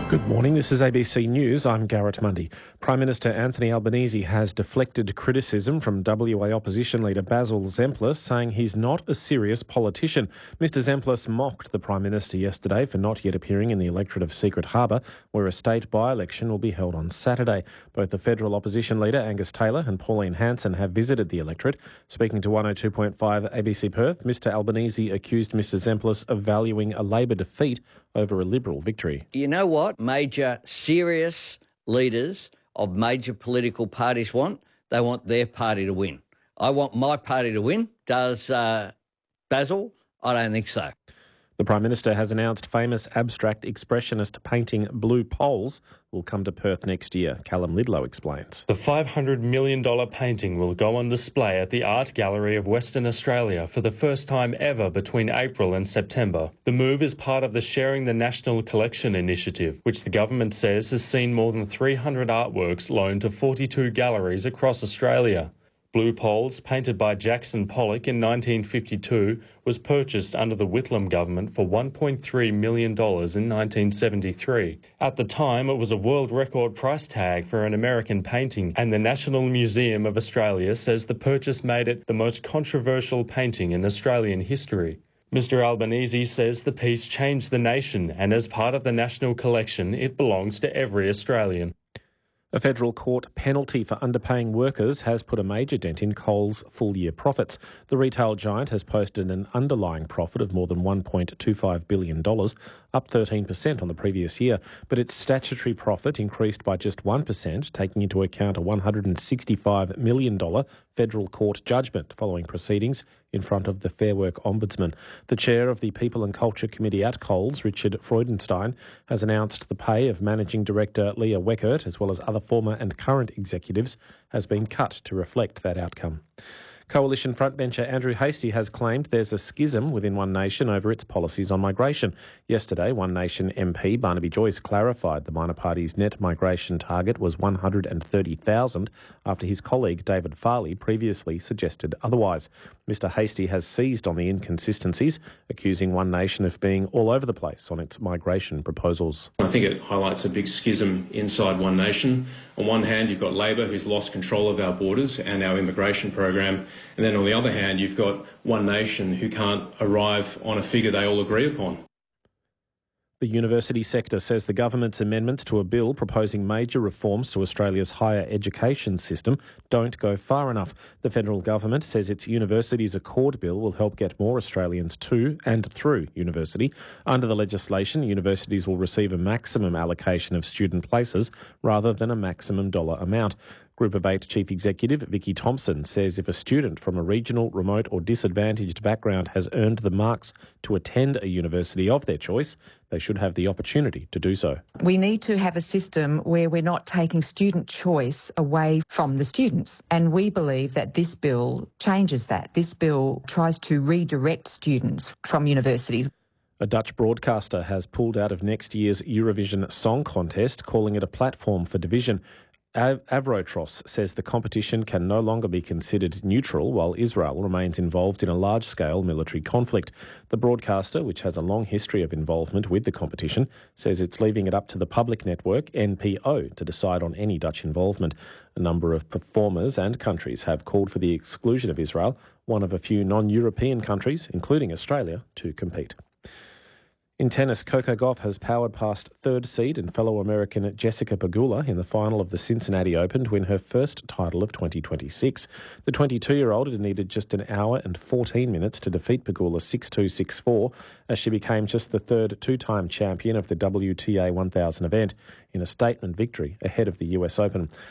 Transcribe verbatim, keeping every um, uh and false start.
Good morning, this is A B C News. I'm Garrett Mundy. Prime Minister Anthony Albanese has deflected criticism from W A opposition leader Basil Zempilas, saying he's not a serious politician. Mister Zempilas mocked the Prime Minister yesterday for not yet appearing in the electorate of Secret Harbour, where a state by-election will be held on Saturday. Both the federal opposition leader Angus Taylor and Pauline Hanson have visited the electorate. Speaking to one oh two point five A B C Perth, Mister Albanese accused Mister Zempilas of valuing a Labor defeat over a Liberal victory. You know what major serious leaders of major political parties want? They want their party to win. I want my party to win. Does uh, Basil? I don't think so. The Prime Minister has announced famous abstract expressionist painting Blue Poles will come to Perth next year. Callum Lidlow explains. The five hundred million dollars painting will go on display at the Art Gallery of Western Australia for the first time ever between April and September. The move is part of the Sharing the National Collection initiative, which the government says has seen more than three hundred artworks loaned to forty-two galleries across Australia. Blue Poles, painted by Jackson Pollock in nineteen fifty-two, was purchased under the Whitlam government for one point three million dollars in nineteen seventy-three. At the time, it was a world record price tag for an American painting, and the National Museum of Australia says the purchase made it the most controversial painting in Australian history. Mister Albanese says the piece changed the nation, and as part of the national collection, it belongs to every Australian. A federal court penalty for underpaying workers has put a major dent in Coles' full-year profits. The retail giant has posted an underlying profit of more than one point two five billion dollars, up thirteen percent on the previous year, but its statutory profit increased by just one percent, taking into account a one hundred sixty-five million dollars federal court judgment following proceedings in front of the Fair Work Ombudsman. The chair of the People and Culture Committee at Coles, Richard Freudenstein, has announced the pay of Managing Director Leah Weckert, as well as other former and current executives, has been cut to reflect that outcome. Coalition frontbencher Andrew Hastie has claimed there's a schism within One Nation over its policies on migration. Yesterday, One Nation M P Barnaby Joyce clarified the minor party's net migration target was one hundred thirty thousand after his colleague David Farley previously suggested otherwise. Mister Hastie has seized on the inconsistencies, accusing One Nation of being all over the place on its migration proposals. I think it highlights a big schism inside One Nation. On one hand, you've got Labor, who's lost control of our borders and our immigration program. And then on the other hand, you've got One Nation who can't arrive on a figure they all agree upon. The university sector says the government's amendments to a bill proposing major reforms to Australia's higher education system don't go far enough. The federal government says its Universities Accord bill will help get more Australians to and through university. Under the legislation, universities will receive a maximum allocation of student places rather than a maximum dollar amount. Group of Eight Chief Executive Vicky Thompson says if a student from a regional, remote or disadvantaged background has earned the marks to attend a university of their choice, they should have the opportunity to do so. We need to have a system where we're not taking student choice away from the students, and we believe that this bill changes that. This bill tries to redirect students from universities. A Dutch broadcaster has pulled out of next year's Eurovision Song Contest, calling it a platform for division. Av- Avrotros says the competition can no longer be considered neutral while Israel remains involved in a large-scale military conflict. The broadcaster, which has a long history of involvement with the competition, says it's leaving it up to the public network N P O to decide on any Dutch involvement. A number of performers and countries have called for the exclusion of Israel, one of a few non-European countries, including Australia, to compete. In tennis, Coco Gauff has powered past third seed and fellow American Jessica Pegula in the final of the Cincinnati Open to win her first title of twenty twenty-six. The twenty-two-year-old had needed just an hour and fourteen minutes to defeat Pegula six two, six four as she became just the third two-time champion of the W T A one thousand event in a statement victory ahead of the U S Open.